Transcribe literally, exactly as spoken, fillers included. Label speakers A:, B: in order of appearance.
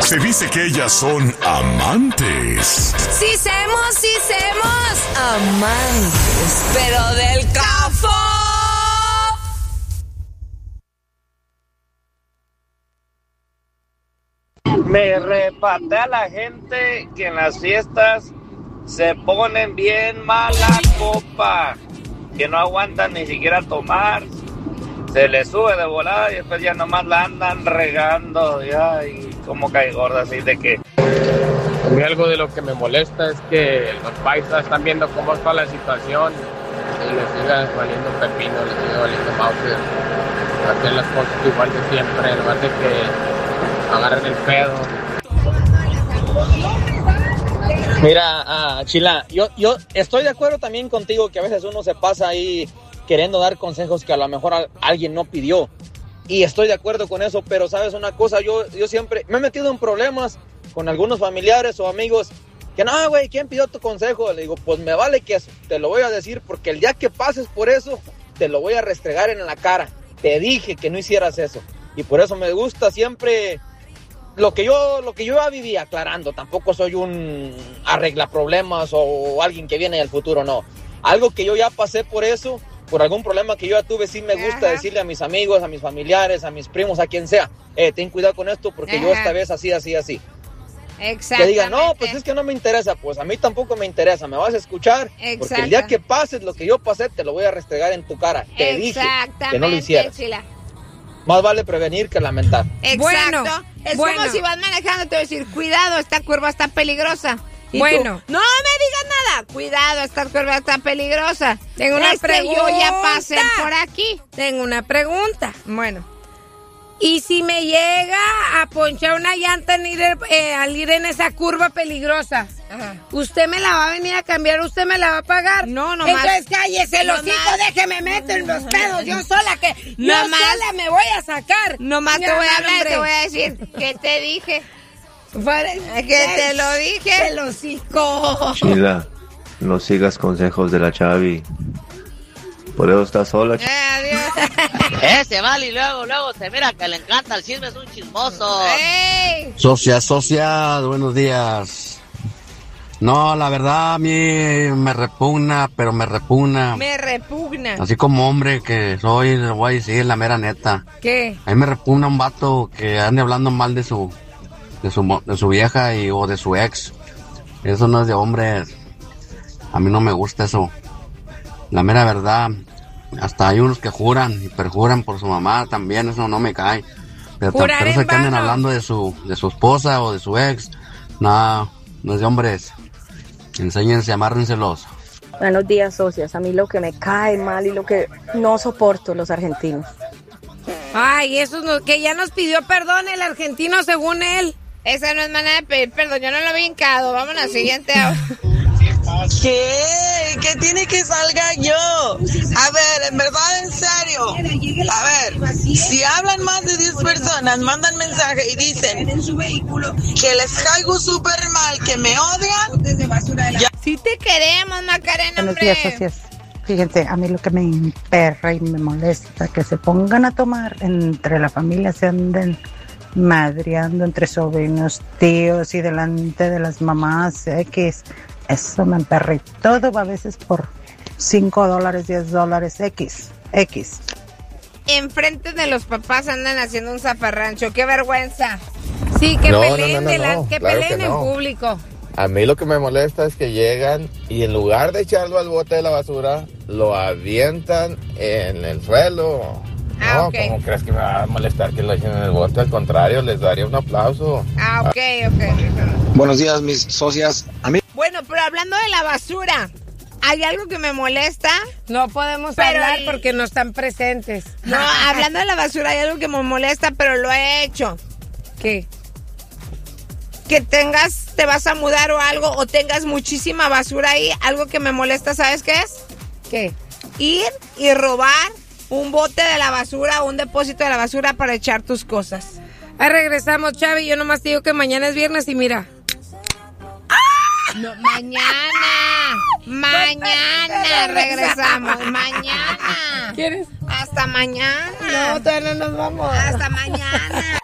A: Se dice que ellas son amantes.
B: Sí semos, sí semos amantes, pero del café.
C: Me repatea la gente que en las fiestas se ponen bien mala copa, que no aguantan ni siquiera tomar, se les sube de volada y después ya nomás la andan regando, ya, y como cae gorda, así de que...
D: A mí algo de lo que me molesta es que los paisas están viendo cómo está la situación y les siga valiendo pepino, les siga valiendo mauser, hacer las cosas igual de siempre, en lugar de que agarren el pedo.
E: Mira, uh, Chila, yo, yo estoy de acuerdo también contigo que a veces uno se pasa ahí queriendo dar consejos que a lo mejor a, alguien no pidió. Y estoy de acuerdo con eso, pero sabes una cosa, yo, yo siempre me he metido en problemas con algunos familiares o amigos que no, güey, ¿quién pidió tu consejo? Le digo, pues me vale que te lo voy a decir porque el día que pases por eso, te lo voy a restregar en la cara. Te dije que no hicieras eso. Y por eso me gusta siempre... Lo que yo lo que yo ya viví, aclarando, tampoco soy un arregla problemas o alguien que viene del futuro, no. Algo que yo ya pasé por eso, por algún problema que yo ya tuve, sí me gusta Ajá. decirle a mis amigos, a mis familiares, a mis primos, a quien sea, eh, ten cuidado con esto porque Ajá. yo esta vez así, así, así. Que digan, no, pues es que no me interesa, pues a mí tampoco me interesa, me vas a escuchar, porque el día que pases lo que yo pasé, te lo voy a restregar en tu cara. Te dije que no lo hicieras. Chila. Más vale prevenir que lamentar.
F: Exacto. Bueno, es bueno. como si vas manejando, te voy a decir, cuidado, esta curva está peligrosa. Y bueno. Tú, no me digas nada. Cuidado, esta curva está peligrosa.
B: Tengo una
F: es
B: pregunta.
F: Que yo ya pasé por aquí.
B: Tengo una pregunta. Bueno. ¿Y si me llega a ponchar una llanta en ir, eh, al ir en esa curva peligrosa? Ajá. ¿Usted me la va a venir a cambiar? ¿Usted me la va a pagar?
F: No, no más.
B: Entonces cállese los hijos, déjeme meter en los pedos. Yo sola que, no yo más. sola me voy a sacar.
F: No más te voy a hablar, hombre. Te voy a decir que te dije. Que te lo dije.
B: Los hijos.
G: Chila, no sigas consejos de la Chavi. Por eso estás sola.
F: Eh, adiós.
H: Ese vale y luego, luego se mira que le encanta el chisme, es un chismoso.
F: ¡Ey!
I: Socia, socia, buenos días. No, la verdad a mí me repugna, pero me repugna.
F: Me repugna.
I: Así como hombre que soy, le voy a decir la mera neta.
F: ¿Qué?
I: A mí me repugna un vato que ande hablando mal de su, de su, de su vieja y, o de su ex. Eso no es de hombres. A mí no me gusta eso. La mera verdad, hasta hay unos que juran y perjuran por su mamá, también eso no me cae. Pero
B: Jurar
I: eso
B: en
I: que anden
B: vano.
I: hablando de su, de su esposa o de su ex, no, no es de hombres. Enséñense, amárrenselos.
J: Buenos días, socias. A mí lo que me cae mal y lo que no soporto, los argentinos.
B: Ay, eso no, que ya nos pidió perdón el argentino según él.
F: Esa no es manera de pedir perdón, yo no lo había hincado. Vámonos al siguiente.
K: ¿Qué? ¿Qué tiene que salga yo? A ver, en verdad, en serio. A ver, si hablan más de diez personas, mandan mensaje y dicen que les caigo súper mal, que me odian. Ya.
F: Si te queremos, Macarena,
L: Buenos
F: hombre.
L: días, socias. Fíjense, a mí lo que me emperra y me molesta, que se pongan a tomar entre la familia, se anden madreando entre sobrinos, tíos y delante de las mamás X. Eso me emperra y todo va a veces por cinco dólares, diez dólares, X, X.
F: Enfrente de los papás andan haciendo un zafarrancho, qué vergüenza.
B: Sí, que
M: No,
B: peleen,
M: no, no, no,
B: de la-
M: no,
B: que
M: claro
B: peleen
M: que
B: en
M: no.
B: público.
M: A mí lo que me molesta es que llegan y en lugar de echarlo al bote de la basura, lo avientan en el suelo.
F: Ah,
M: no,
F: ok.
M: ¿cómo crees que me va a molestar que lo echen en el bote? Al contrario, les daría un aplauso.
F: Ah, ok, ok.
N: Buenos días, mis socias. A mí...
F: Bueno, pero hablando de la basura, ¿hay algo que me molesta?
B: No podemos
F: Pero
B: hablar
F: el-
B: porque no están presentes.
F: No, hablando de la basura, hay algo que me molesta, pero lo he hecho.
B: ¿Qué?
F: Que tengas, te vas a mudar o algo, o tengas muchísima basura ahí, algo que me molesta, ¿sabes qué es?
B: ¿Qué?
F: Ir y robar un bote de la basura o un depósito de la basura para echar tus cosas.
B: Ahí regresamos, Chavi. Yo nomás te digo que mañana es viernes y mira.
F: No, mañana. Mañana regresamos. Mañana.
B: ¿Quieres?
F: Hasta mañana.
B: No, todavía no nos vamos.
F: Hasta mañana.